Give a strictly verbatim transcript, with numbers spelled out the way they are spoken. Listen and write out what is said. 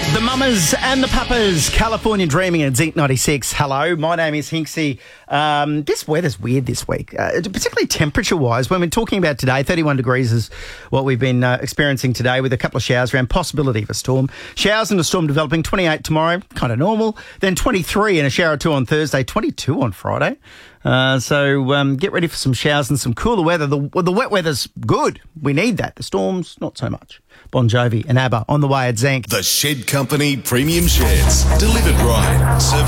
The Mamas and the Papas, California Dreaming at Zinc ninety-six. Hello, my name is Hinksy. Um, this weather's weird this week, uh, particularly temperature-wise. When we're talking about today, thirty-one degrees is what we've been uh, experiencing today with a couple of showers around, possibility of a storm. Showers and a storm developing, twenty-eight tomorrow, kind of normal. Then twenty-three and a shower or two on Thursday, twenty-two on Friday. Uh, so um, get ready for some showers and some cooler weather. The, well, the wet weather's good. We need that. The storms, not so much. Bon Jovi and ABBA on the way at Zinc. The Shed Company Premium Sheds. Delivered right. Service